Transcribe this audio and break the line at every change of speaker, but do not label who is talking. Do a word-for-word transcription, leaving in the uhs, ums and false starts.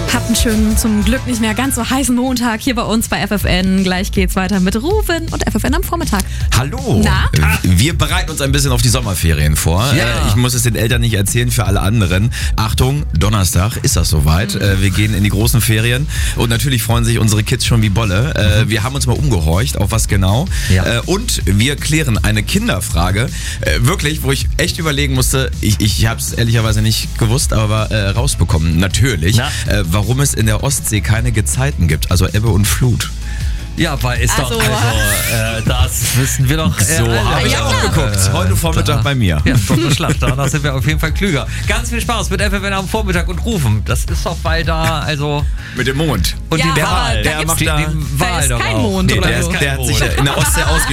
Habt einen schönen, zum Glück nicht mehr ganz so heißen Montag hier bei uns bei F F N. Gleich geht's weiter mit Rufen und F F N am Vormittag.
Hallo.
Na?
Wir bereiten uns ein bisschen auf die Sommerferien vor.
Ja.
Ich muss es den Eltern nicht erzählen, für alle anderen. Achtung, Donnerstag ist das soweit. Mhm. Wir gehen in die großen Ferien und natürlich freuen sich unsere Kids schon wie Bolle. Mhm. Wir haben uns mal umgehorcht, auf was genau.
Ja.
Und wir klären eine Kinderfrage. Wirklich, wo ich echt überlegen musste, ich, ich habe es ehrlicherweise nicht gewusst, aber äh, rausbekommen. Natürlich, äh, warum es in der Ostsee keine Gezeiten gibt, also Ebbe und Flut.
Ja, weil ist
Also,
doch, also, äh, das wissen wir doch. Äh,
So
alle.
habe ich
ja.
auch geguckt. Heute Vormittag
da.
bei mir.
Ja, Doktor Schlachter, da sind wir auf jeden Fall klüger. Ganz viel Spaß mit F F N am Vormittag und Rufen. Das ist doch bei da, also...
Mit dem Mond.
Und
Ja,
die
aber
Wahl,
da
der
gibt's-
macht da...
Da ist kein Mond,
Nee,
oder
der,
so.
ist, der hat sich in der Ostsee ausgeschrieben.